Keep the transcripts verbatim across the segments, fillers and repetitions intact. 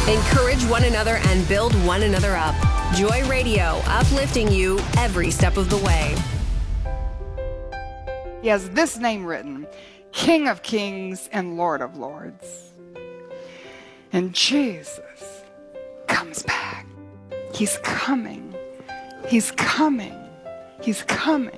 Encourage one another and build one another up. Joy Radio, uplifting you every step of the way. He has this name written, King of Kings and Lord of Lords. And Jesus comes back. He's coming. He's coming. He's coming.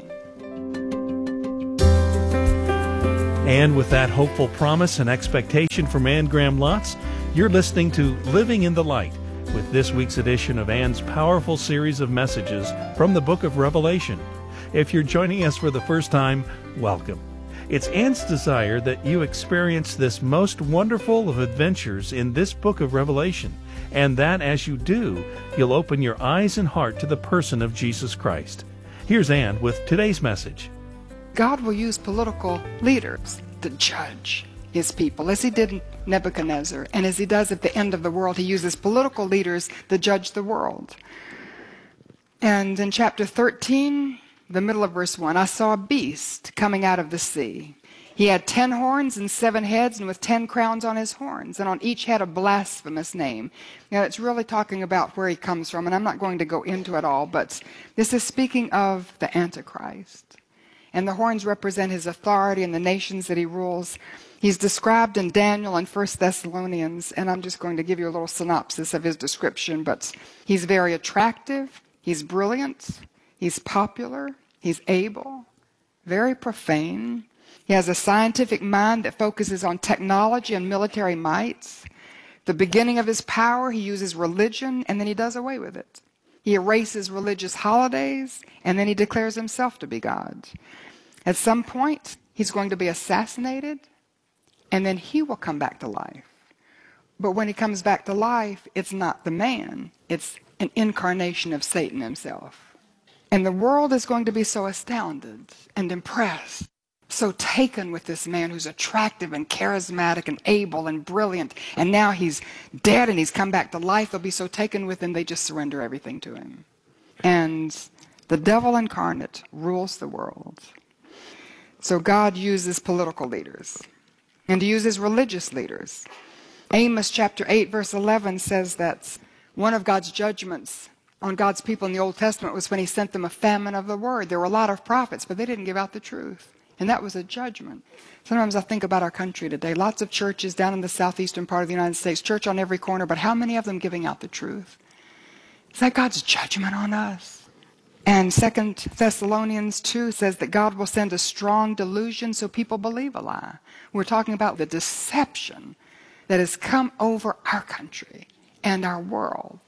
And with that hopeful promise and expectation from Anne Graham Lotz, you're listening to Living in the Light with this week's edition of Anne's powerful series of messages from the book of Revelation. If you're joining us for the first time, welcome. It's Anne's desire that you experience this most wonderful of adventures in this book of Revelation, and that as you do, you'll open your eyes and heart to the person of Jesus Christ. Here's Anne with today's message. God will use political leaders to judge his people, as he did in Nebuchadnezzar, and as he does at the end of the world. He uses political leaders to judge the world. And in chapter thirteen, the middle of verse one, I saw a beast coming out of the sea. He had ten horns and seven heads, and with ten crowns on his horns, and on each head a blasphemous name. Now, it's really talking about where he comes from, and I'm not going to go into it all, but this is speaking of the Antichrist. And the horns represent his authority and the nations that he rules. He's described in Daniel and First Thessalonians, and I'm just going to give you a little synopsis of his description, but he's very attractive, he's brilliant, he's popular, he's able, very profane. He has a scientific mind that focuses on technology and military might. The beginning of his power, he uses religion, and then he does away with it. He erases religious holidays, and then he declares himself to be God. At some point, he's going to be assassinated, and then he will come back to life. But when he comes back to life, it's not the man. It's an incarnation of Satan himself. And the world is going to be so astounded and impressed, so taken with this man who's attractive and charismatic and able and brilliant, and now he's dead and he's come back to life. They'll be so taken with him, they just surrender everything to him. And the devil incarnate rules the world. So God uses political leaders, and he uses religious leaders. Amos chapter eight verse eleven says that one of God's judgments on God's people in the Old Testament was when he sent them a famine of the word. There were a lot of prophets, but they didn't give out the truth. And that was a judgment. Sometimes I think about our country today. Lots of churches down in the southeastern part of the United States, church on every corner, but how many of them giving out the truth? Is that God's judgment on us? And Second Thessalonians two says that God will send a strong delusion so people believe a lie. We're talking about the deception that has come over our country and our world.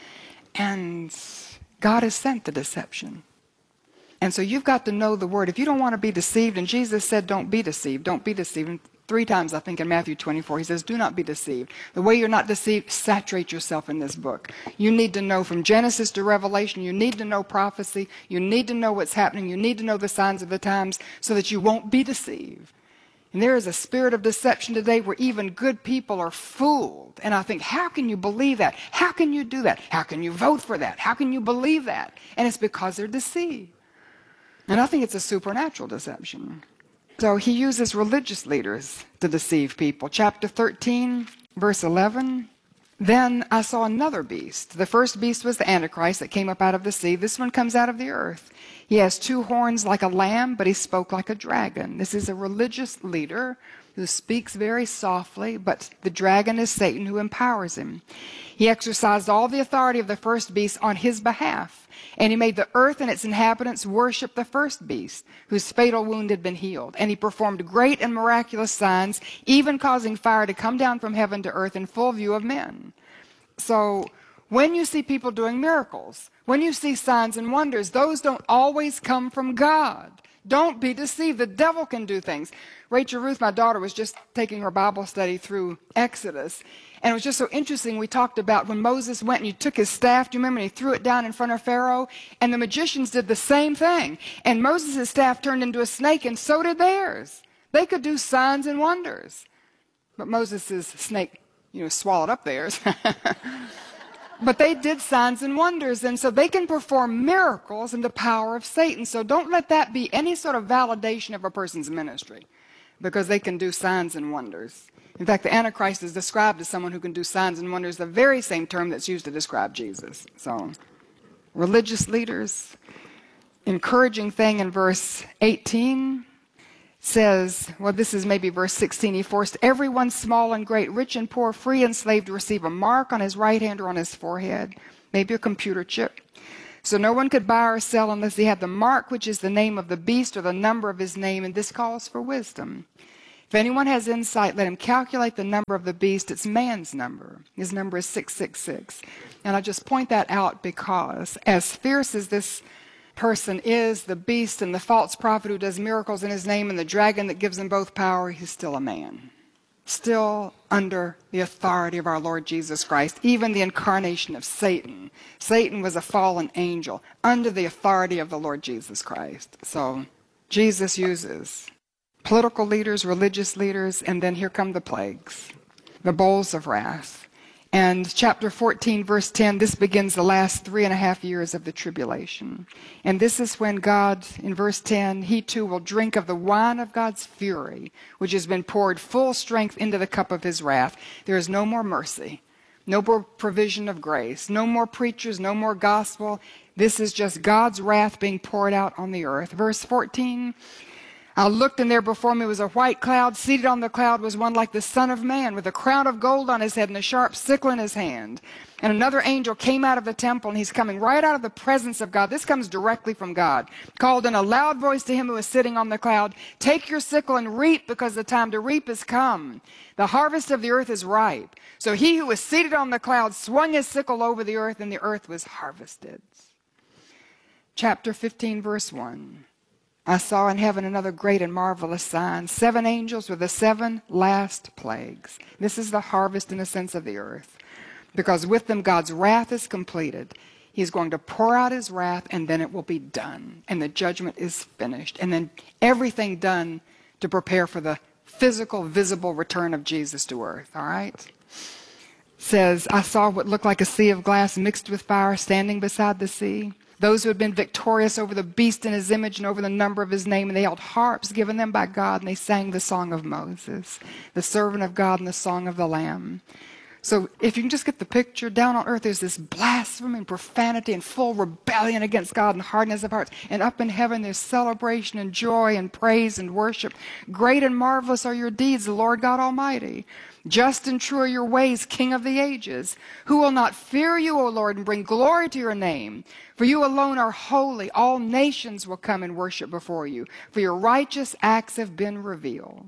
And God has sent the deception. And so you've got to know the word. If you don't want to be deceived, and Jesus said don't be deceived, don't be deceived. And three times I think in Matthew twenty-four he says do not be deceived. The way you're not deceived, saturate yourself in this book. You need to know from Genesis to Revelation. You need to know prophecy. You need to know what's happening. You need to know the signs of the times so that you won't be deceived. And there is a spirit of deception today where even good people are fooled. And I think, how can you believe that? How can you do that? How can you vote for that? How can you believe that? And it's because they're deceived. And I think it's a supernatural deception. So he uses religious leaders to deceive people. Chapter thirteen, verse eleven. Then I saw another beast. The first beast was the Antichrist that came up out of the sea. This one comes out of the earth. He has two horns like a lamb, but he spoke like a dragon. This is a religious leader who speaks very softly, but the dragon is Satan who empowers him. He exercised all the authority of the first beast on his behalf, and he made the earth and its inhabitants worship the first beast, whose fatal wound had been healed. And he performed great and miraculous signs, even causing fire to come down from heaven to earth in full view of men. So when you see people doing miracles, when you see signs and wonders, those don't always come from God. Don't be deceived. The devil can do things. Rachel Ruth, my daughter, was just taking her Bible study through Exodus. And it was just so interesting. We talked about when Moses went and he took his staff, do you remember? And he threw it down in front of Pharaoh. And the magicians did the same thing. And Moses' staff turned into a snake, and so did theirs. They could do signs and wonders. But Moses' snake, you know, swallowed up theirs. But they did signs and wonders, and so they can perform miracles in the power of Satan. So don't let that be any sort of validation of a person's ministry. because they can do signs and wonders. In fact, the Antichrist is described as someone who can do signs and wonders, the very same term that's used to describe Jesus. So, religious leaders, encouraging thing in verse eighteen says, well, this is maybe verse sixteen, he forced everyone, small and great, rich and poor, free and slave, to receive a mark on his right hand or on his forehead, maybe a computer chip. So no one could buy or sell unless he had the mark, which is the name of the beast or the number of his name, and this calls for wisdom. If anyone has insight, let him calculate the number of the beast. It's man's number. His number is six six six. And I just point that out because as fierce as this person is, the beast and the false prophet who does miracles in his name and the dragon that gives them both power, he's still a man. Still under the authority of our Lord Jesus Christ, even the incarnation of Satan. Satan was a fallen angel under the authority of the Lord Jesus Christ. So Jesus uses political leaders, religious leaders, and then here come the plagues, the bowls of wrath. And chapter fourteen, verse ten, this begins the last three and a half years of the tribulation. And this is when God, in verse ten, he too will drink of the wine of God's fury, which has been poured full strength into the cup of his wrath. There is no more mercy, no more provision of grace, no more preachers, no more gospel. This is just God's wrath being poured out on the earth. Verse fourteen, I looked, and there before me was a white cloud. Seated on the cloud was one like the Son of Man, with a crown of gold on his head and a sharp sickle in his hand. And another angel came out of the temple, and he's coming right out of the presence of God. This comes directly from God. Called in a loud voice to him who was sitting on the cloud, take your sickle and reap, because the time to reap is come. The harvest of the earth is ripe. So he who was seated on the cloud swung his sickle over the earth, and the earth was harvested. Chapter fifteen, verse one. I saw in heaven another great and marvelous sign, seven angels with the seven last plagues. This is the harvest in a sense of the earth, because with them God's wrath is completed. He's going to pour out his wrath, and then it will be done, and the judgment is finished, and then everything done to prepare for the physical, visible return of Jesus to earth, all right? It says, I saw what looked like a sea of glass mixed with fire standing beside the sea. Those who had been victorious over the beast in his image and over the number of his name, and they held harps given them by God, and they sang the song of Moses, the servant of God, and the song of the Lamb. So if you can just get the picture, down on earth there's this blasphemy and profanity and full rebellion against God and hardness of hearts. And up in heaven there's celebration and joy and praise and worship. Great and marvelous are your deeds, the Lord God Almighty. Just and true are your ways, King of the ages. Who will not fear you, O Lord, and bring glory to your name? For you alone are holy. All nations will come and worship before you, for your righteous acts have been revealed.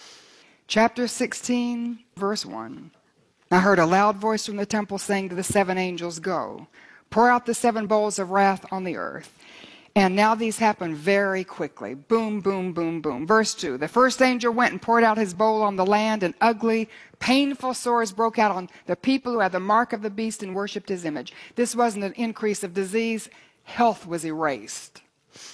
Chapter sixteen, verse one. I heard a loud voice from the temple saying to the seven angels, go, pour out the seven bowls of wrath on the earth. And now these happen very quickly. Boom, boom, boom, boom. Verse two, the first angel went and poured out his bowl on the land, and ugly, painful sores broke out on the people who had the mark of the beast and worshipped his image. This wasn't an increase of disease. Health was erased.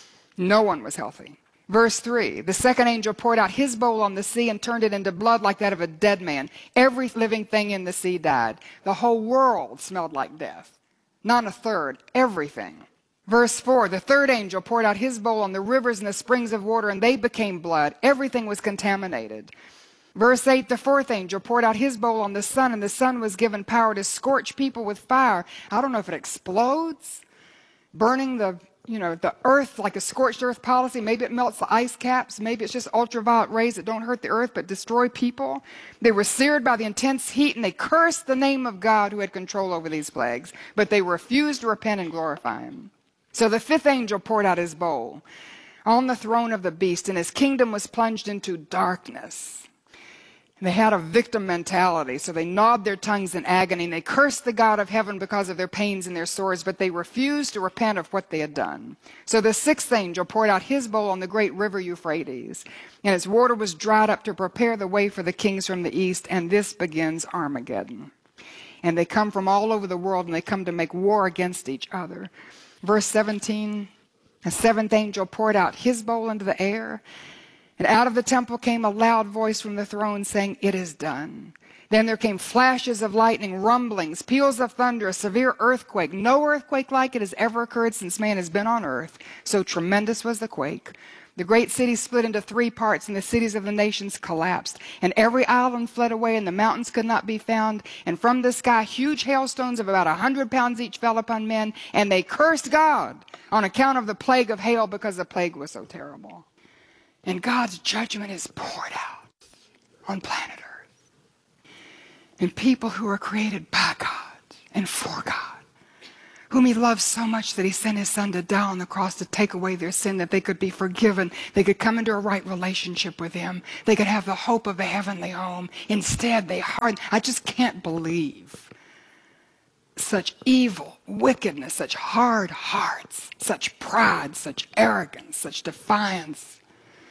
No one was healthy. Verse three, the second angel poured out his bowl on the sea and turned it into blood like that of a dead man. Every living thing in the sea died. The whole world smelled like death. Not a third, everything. Verse four, the third angel poured out his bowl on the rivers and the springs of water, and they became blood. Everything was contaminated. Verse eight, the fourth angel poured out his bowl on the sun, and the sun was given power to scorch people with fire. I don't know if it explodes, burning the, you know, the earth like a scorched earth policy. Maybe it melts the ice caps. Maybe it's just ultraviolet rays that don't hurt the earth but destroy people. They were seared by the intense heat, and they cursed the name of God who had control over these plagues, but they refused to repent and glorify him. So the fifth angel poured out his bowl on the throne of the beast, and his kingdom was plunged into darkness. And they had a victim mentality, so they gnawed their tongues in agony, and they cursed the God of heaven because of their pains and their sores, but they refused to repent of what they had done. So the sixth angel poured out his bowl on the great river Euphrates, and its water was dried up to prepare the way for the kings from the east, and this begins Armageddon. And they come from all over the world, and they come to make war against each other. Verse seventeen, a seventh angel poured out his bowl into the air, and out of the temple came a loud voice from the throne saying, it is done. Then there came flashes of lightning, rumblings, peals of thunder, a severe earthquake. No earthquake like it has ever occurred since man has been on earth. So tremendous was the quake. The great city split into three parts, and the cities of the nations collapsed. And every island fled away, and the mountains could not be found. And from the sky, huge hailstones of about a hundred pounds each fell upon men, and they cursed God on account of the plague of hail, because the plague was so terrible. And God's judgment is poured out on planet Earth. And people who are created by God and for God, whom he loves so much that he sent his son to die on the cross to take away their sin, that they could be forgiven, they could come into a right relationship with him, they could have the hope of a heavenly home. Instead, they hard. I just can't believe such evil, wickedness, such hard hearts, such pride, such arrogance, such defiance.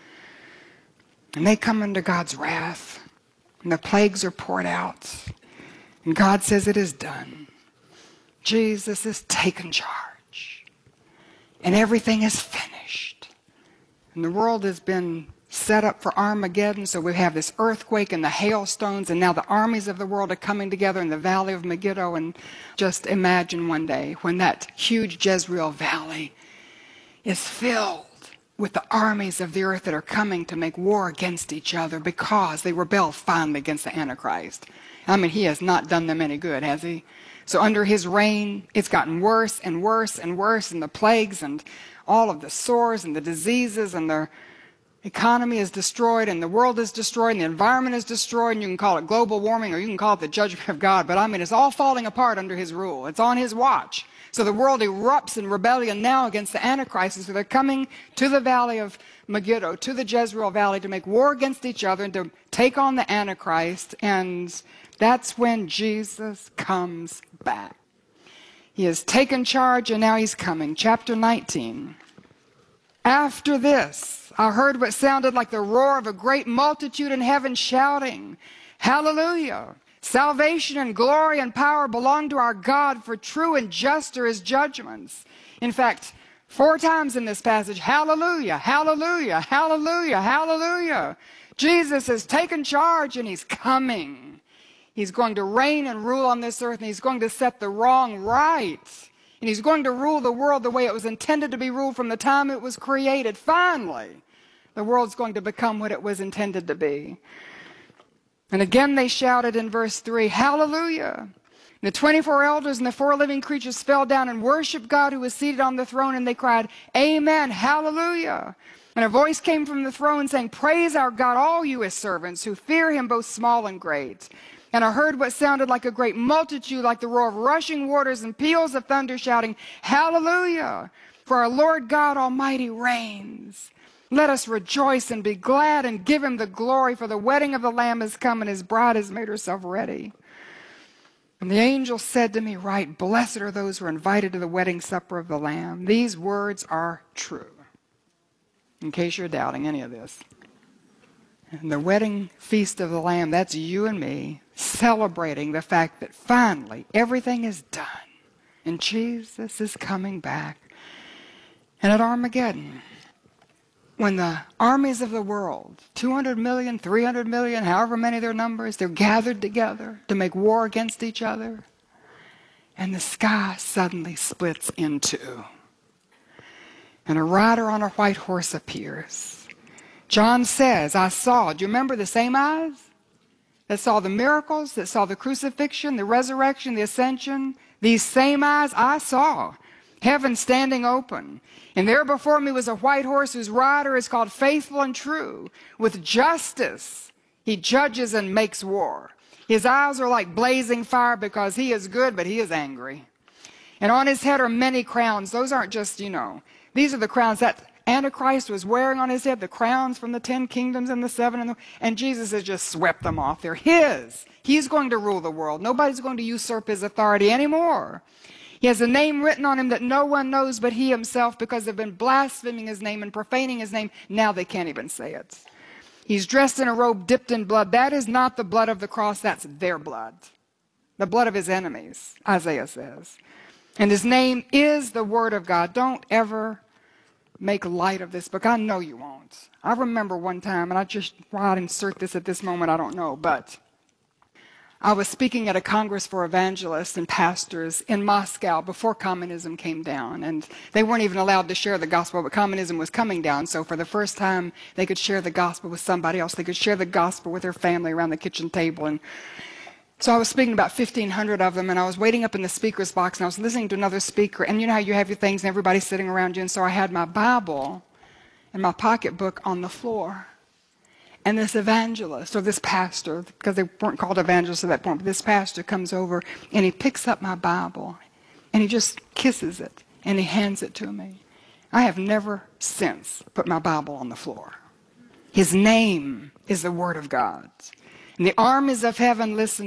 And they come under God's wrath, and the plagues are poured out, and God says it is done. Jesus has taken charge, and everything is finished. And the world has been set up for Armageddon, so we have this earthquake and the hailstones, and now the armies of the world are coming together in the valley of Megiddo. And just imagine one day when that huge Jezreel valley is filled with the armies of the earth that are coming to make war against each other because they rebel finally against the Antichrist. I mean, he has not done them any good, has he? So under his reign, it's gotten worse and worse and worse, and the plagues and all of the sores and the diseases, and the economy is destroyed, and the world is destroyed, and the environment is destroyed, and you can call it global warming or you can call it the judgment of God, but I mean, it's all falling apart under his rule. It's on his watch. So the world erupts in rebellion now against the Antichrist, and so they're coming to the valley of Megiddo, to the Jezreel Valley, to make war against each other and to take on the Antichrist, and that's when Jesus comes back. He has taken charge, and now he's coming. Chapter nineteen. After this, I heard what sounded like the roar of a great multitude in heaven shouting, "Hallelujah! Salvation and glory and power belong to our God, for true and just are his judgments." In fact, four times in this passage, hallelujah, hallelujah, hallelujah, hallelujah. Jesus has taken charge, and he's coming. He's going to reign and rule on this earth, and he's going to set the wrong right. And he's going to rule the world the way it was intended to be ruled from the time it was created. Finally, the world's going to become what it was intended to be. And again they shouted in verse three, "Hallelujah!" And the twenty-four elders and the four living creatures fell down and worshiped God who was seated on the throne, and they cried, "Amen, hallelujah!" And a voice came from the throne saying, "Praise our God, all you his servants, who fear him, both small and great." And I heard what sounded like a great multitude, like the roar of rushing waters and peals of thunder, shouting, "Hallelujah! For our Lord God Almighty reigns. Let us rejoice and be glad and give him the glory, for the wedding of the Lamb has come, and his bride has made herself ready." And the angel said to me, "Write, blessed are those who are invited to the wedding supper of the Lamb." These words are true, in case you're doubting any of this. And the wedding feast of the Lamb, that's you and me, celebrating the fact that finally everything is done, and Jesus is coming back. And at Armageddon, when the armies of the world, two hundred million, three hundred million, however many their numbers, they're gathered together to make war against each other, and the sky suddenly splits in two. And a rider on a white horse appears. John says, "I saw," do you remember the same eyes that saw the miracles, that saw the crucifixion, the resurrection, the ascension? These same eyes I saw heaven standing open. And there before me was a white horse whose rider is called Faithful and True. With justice he judges and makes war. His eyes are like blazing fire, because he is good, but he is angry. And on his head are many crowns. Those aren't just, you know, these are the crowns that Antichrist was wearing on his head, the crowns from the ten kingdoms and the seven, and, the, and Jesus has just swept them off. They're his. He's going to rule the world. Nobody's going to usurp his authority anymore. He has a name written on him that no one knows but he himself, because they've been blaspheming his name and profaning his name. Now they can't even say it. He's dressed in a robe dipped in blood. That is not the blood of the cross. That's their blood. The blood of his enemies, Isaiah says. And his name is the Word of God. Don't ever make light of this book. I know you won't. I remember one time, and I just, why I'd insert this at this moment, I don't know, but I was speaking at a Congress for evangelists and pastors in Moscow before communism came down, and they weren't even allowed to share the gospel, but communism was coming down, so for the first time they could share the gospel with somebody else. They could share the gospel with their family around the kitchen table. And so I was speaking to about fifteen hundred of them, and I was waiting up in the speaker's box, and I was listening to another speaker, and you know how you have your things and everybody's sitting around you, and so I had my Bible and my pocketbook on the floor. And this evangelist, or this pastor, because they weren't called evangelists at that point, but this pastor comes over and he picks up my Bible and he just kisses it and he hands it to me. I have never since put my Bible on the floor. His name is the Word of God. And the armies of heaven listen